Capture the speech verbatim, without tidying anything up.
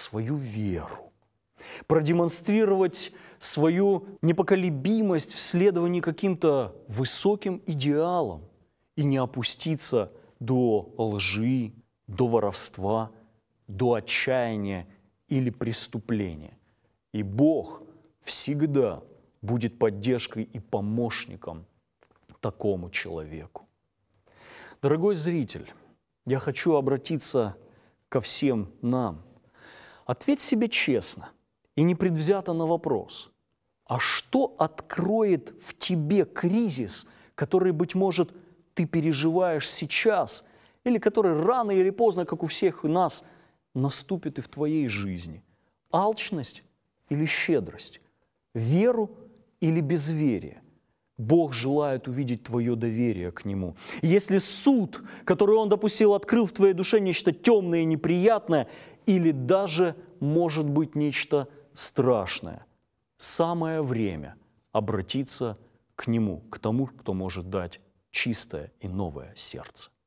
свою веру, продемонстрировать свою непоколебимость в следовании каким-то высоким идеалам и не опуститься до лжи, до воровства, до отчаяния или преступления. И Бог всегда будет поддержкой и помощником такому человеку. Дорогой зритель, я хочу обратиться ко всем нам. Ответь себе честно и непредвзято на вопрос: а что откроет в тебе кризис, который, быть может, ты переживаешь сейчас, или который рано или поздно, как у всех нас, наступит и в твоей жизни? Алчность или щедрость? Веру или безверие? Бог желает увидеть твое доверие к Нему. И если суд, который Он допустил, открыл в твоей душе нечто темное и неприятное, или даже, может быть, нечто страшное, самое время обратиться к Нему, к тому, кто может дать чистое и новое сердце.